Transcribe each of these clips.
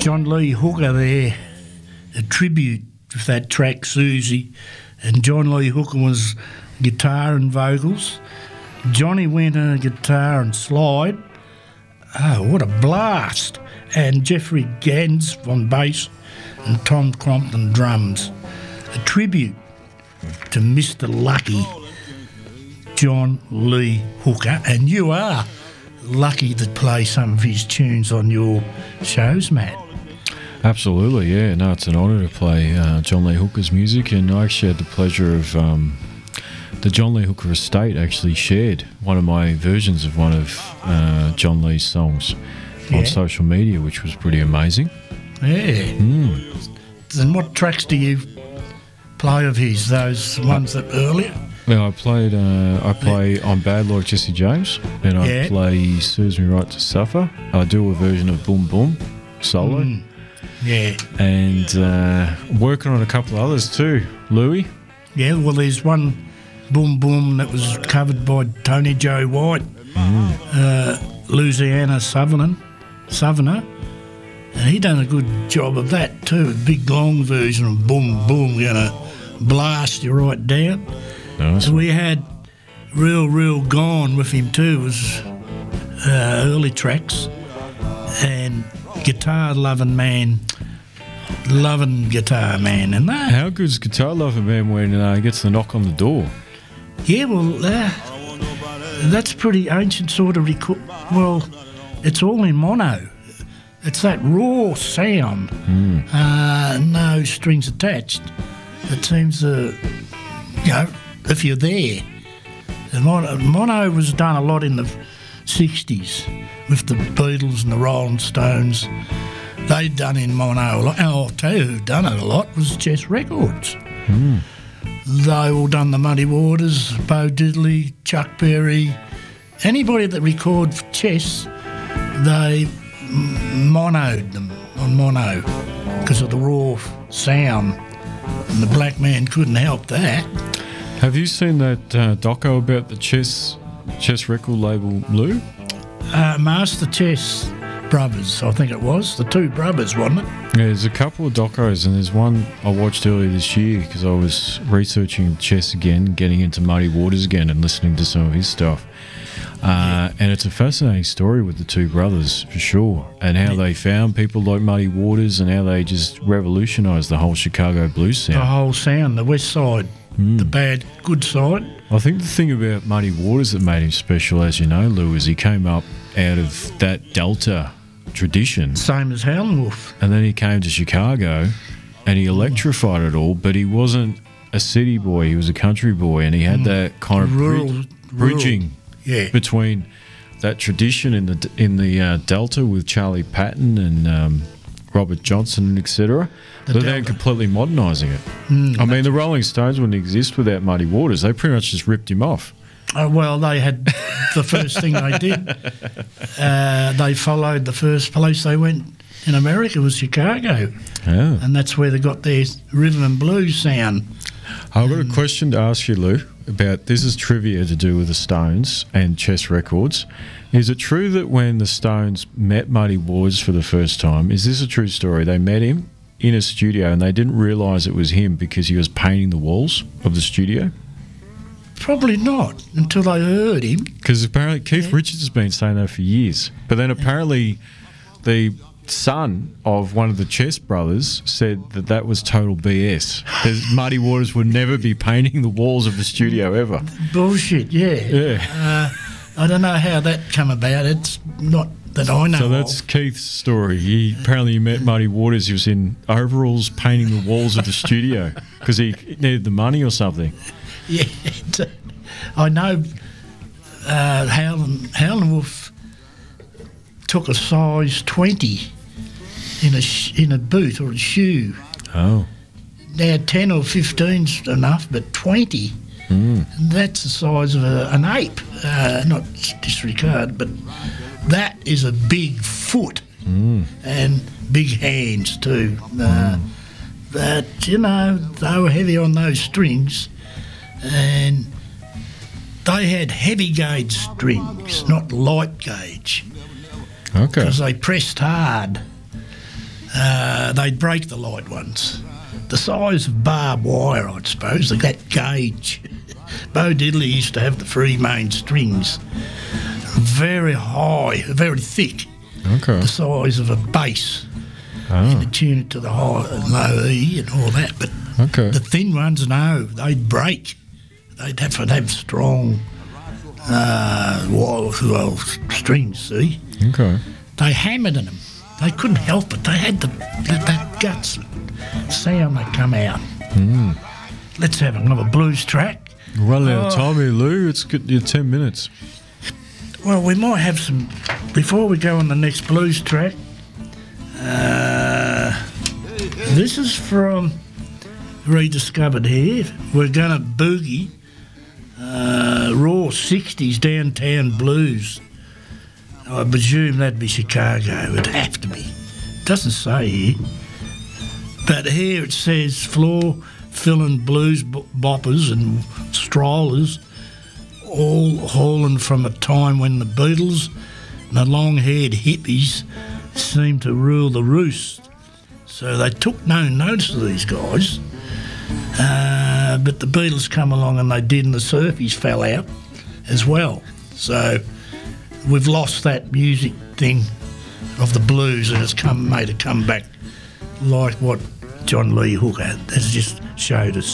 John Lee Hooker there, a tribute with that track Susie, and John Lee Hooker was guitar and vocals. Johnny went on guitar and slide. Oh, what a blast! And Jeffrey Gans on bass and Tom Crompton drums. A tribute to Mr. Lucky, John Lee Hooker, and you are lucky to play some of his tunes on your shows, Matt. Absolutely, yeah. No, it's an honour to play John Lee Hooker's music, and I actually had the pleasure of the John Lee Hooker estate actually shared one of my versions of one of John Lee's songs on social media, which was pretty amazing. Yeah. And what tracks do you play of his? Those ones that earlier? Well, I play I'm Bad Like Jesse James, and I play Serves Me Right to Suffer. I do a version of Boom Boom solo. Yeah. And working on a couple of others too, Louis. Yeah, well, there's one Boom Boom that was covered by Tony Joe White, Louisiana Southerner, and he done a good job of that too. A big long version of Boom Boom, gonna blast you right down. Nice. So we had Real Gone with him too. It was early tracks, and Guitar Loving Guitar Man, and that. How good's Guitar Loving Man when he gets the knock on the door? Yeah, well, that's pretty ancient sort of record. Well, it's all in mono. It's that raw sound, no strings attached. It seems if you're there. And mono was done a lot in the 60s with the Beatles and the Rolling Stones. They'd done in mono a lot. And I'll tell you who done it a lot was Chess Records. They all done the Muddy Waters, Bo Diddley, Chuck Berry. Anybody that recorded for Chess, they monoed them on mono because of the raw sound. And the black man couldn't help that. Have you seen that doco about the chess record label, Lou? Master Chess Brothers, I think it was. The two brothers, wasn't it? Yeah, there's a couple of docos, and there's one I watched earlier this year because I was researching chess again, getting into Muddy Waters again and listening to some of his stuff. And it's a fascinating story with the two brothers, for sure, and how they found people like Muddy Waters and how they just revolutionised the whole Chicago blues sound. The whole sound, the west side, the bad, good side. I think the thing about Muddy Waters that made him special, as you know, Lou, is he came up out of that Delta tradition. Same as Howlin' Wolf. And then he came to Chicago and he electrified it all, but he wasn't a city boy, he was a country boy, and he had that kind of bridging between that tradition in the Delta with Charlie Patton and Robert Johnson, etc., but then completely modernising it. I mean, the Rolling Stones wouldn't exist without Muddy Waters. They pretty much just ripped him off. Well, they had the first thing they did. They followed the first place they went in America was Chicago, and that's where they got their rhythm and blues sound. I've got a question to ask you, Lou, about this is trivia to do with the Stones and Chess Records. Is it true that when the Stones met Muddy Waters for the first time, is this a true story? They met him in a studio and they didn't realise it was him because he was painting the walls of the studio? Probably not, until they heard him. Because apparently Keith Richards has been saying that for years. But then apparently the son of one of the Chess brothers said that was total BS. Muddy Waters would never be painting the walls of the studio ever. Bullshit, yeah. I don't know how that come about. It's not that I know. So that's Keith's story. He apparently met Muddy Waters. He was in overalls painting the walls of the studio because he needed the money or something. Yeah, I know Howlin' Wolf took a size 20 in a boot or a shoe. Oh. Now 10 or 15's enough, but 20, that's the size of an ape. Not disregard, but that is a big foot and big hands too. But, you know, they were heavy on those strings, and they had heavy gauge strings, not light gauge. Okay. Because they pressed hard. they'd break the light ones. The size of barbed wire, I suppose, like that gauge. Bo Diddley used to have the free main strings, very high, very thick, the size of a bass. You could tune it to the high and low E and all that, but the thin ones, no, they'd break. They'd have to have strong strings, see? Okay. They hammered in them. They couldn't help it. They had that guts sound that come out. Let's have another blues track. We're running out of time here, Lou. It's good. 10 minutes. Well, we might have some... Before we go on the next blues track, this is from Rediscovered here. We're going to boogie raw 60s downtown blues. I presume that'd be Chicago. It'd have to be. It doesn't say here. But here it says floor-filling blues boppers and strollers, all hauling from a time when the Beatles and the long-haired hippies seemed to rule the roost. So they took no notice of these guys. But the Beatles come along and they did, and the Surfies fell out as well. So we've lost that music thing of the blues, and it's made a comeback like what John Lee Hooker has just showed us.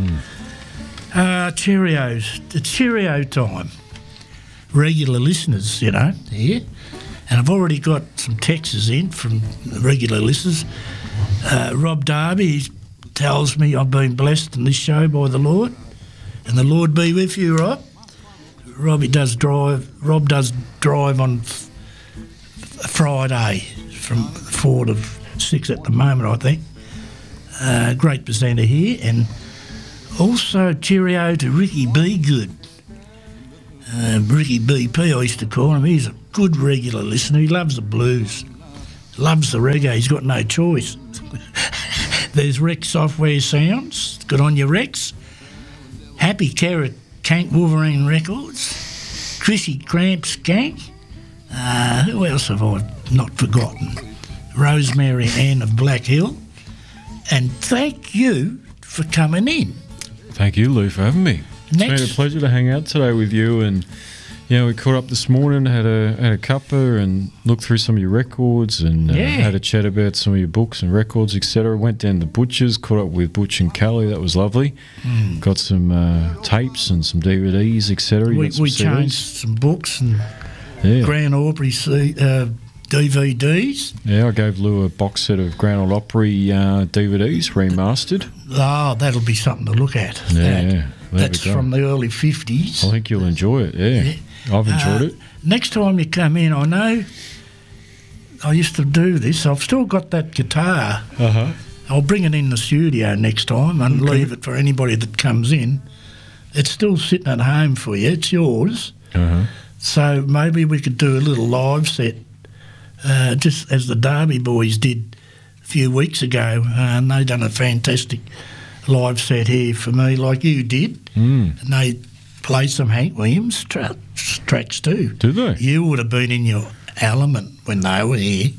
Cheerios. It's Cheerio time. Regular listeners, here. And I've already got some texts in from regular listeners. Rob Darby tells me I've been blessed in this show by the Lord. And the Lord be with you, Rob. Rob does drive on Friday from 4 to 6 at the moment, I think. Great presenter here. And also cheerio to Ricky B. Good. Ricky BP, I used to call him. He's a good regular listener. He loves the blues, loves the reggae. He's got no choice. There's Rex Software Sounds. Good on you, Rex. Happy Carrot Cank Wolverine Records. Chrissy Cramp Skank. Who else have I not forgotten? Rosemary Ann of Black Hill. And thank you for coming in. Thank you, Lou, for having me. It's been a pleasure to hang out today with you, and we caught up this morning, had a cuppa and looked through some of your records, and had a chat about some of your books and records, etc. Went down to Butcher's, caught up with Butch and Kelly. That was lovely. Got some tapes and some DVDs, etc. We changed some books and Grand Aubrey DVDs. Yeah, I gave Lou a box set of Grand Ole Opry DVDs, remastered. Oh, that'll be something to look at. That's from the early 50s. I think you'll enjoy it, yeah. I've enjoyed it. Next time you come in, I know I used to do this. I've still got that guitar. I'll bring it in the studio next time and leave it for anybody that comes in. It's still sitting at home for you. It's yours. So maybe we could do a little live set, just as the Derby Boys did a few weeks ago. And they done a fantastic live set here for me, like you did. And they played some Hank Williams tracks too. Did they? You would have been in your element when they were here.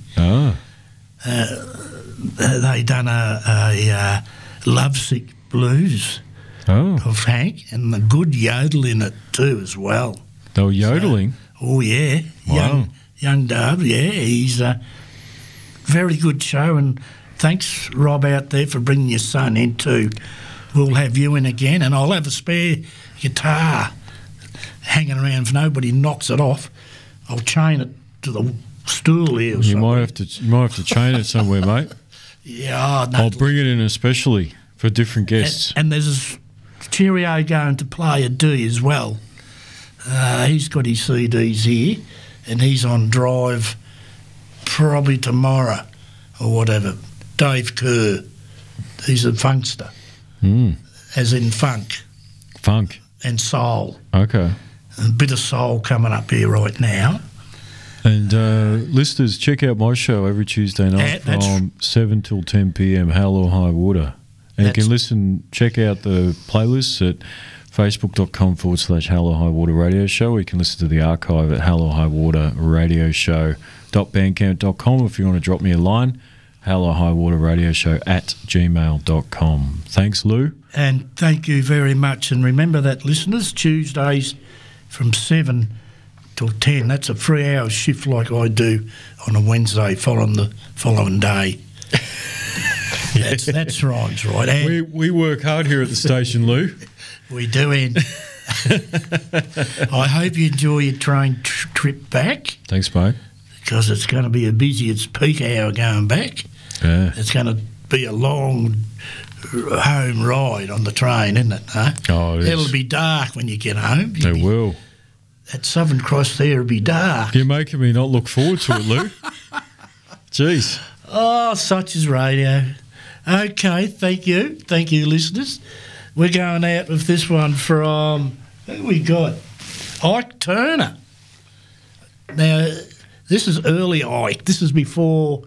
They done a Lovesick Blues of Hank, and the good yodel in it too as well. They were yodeling? So, Wow. Young Dave, he's a very good show, and thanks, Rob, out there for bringing your son in too. We'll have you in again, and I'll have a spare guitar hanging around if nobody knocks it off. I'll chain it to the stool here or you might have to chain it somewhere, mate. I'll bring it in especially for different guests. And there's a Cheerio going to play a D as well. He's got his CDs here, and he's on drive probably tomorrow or whatever. Dave Kerr, he's a funkster, as in funk and soul. Okay, a bit of soul coming up here right now. And listeners, check out my show every Tuesday night from 7 till 10 p.m. Hell or High Water, and you can check out the playlists at facebook.com/Hell or High Water Radio Show. Or you can listen to the archive at Hell or High Water Radio Show.bandcamp.com if you want to drop me a line. Hell or High Water Radio Show at gmail.com. Thanks, Lou. And thank you very much. And remember that, listeners, Tuesdays from 7 till 10. That's a 3-hour shift like I do on a Wednesday following the following day. That's rhymes, right? And we work hard here at the station, Lou. We do, and I hope you enjoy your train trip back. Thanks, mate. Because it's going to be it's peak hour going back. Yeah. It's going to be a long home ride on the train, isn't it? Huh? Oh, it'll be dark when you get home. It will. At Southern Cross there, it'll be dark. You're making me not look forward to it, Lou. Jeez. Oh, such is radio. Okay, thank you. Thank you, listeners. We're going out with this one from, who we got? Ike Turner. Now, this is early Ike. This is before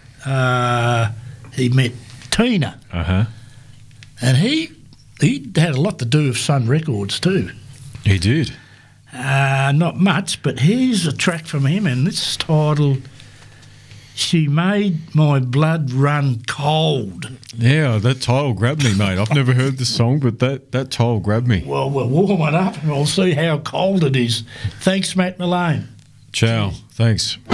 he met Tina. Uh-huh. And he had a lot to do with Sun Records too. He did. Not much, but here's a track from him, and it's titled She Made My Blood Run Cold. Yeah, that title grabbed me, mate. I've never heard the song, but that title grabbed me. Well, we'll warm it up and we'll see how cold it is. Thanks, Matt Malone. Ciao. Thanks.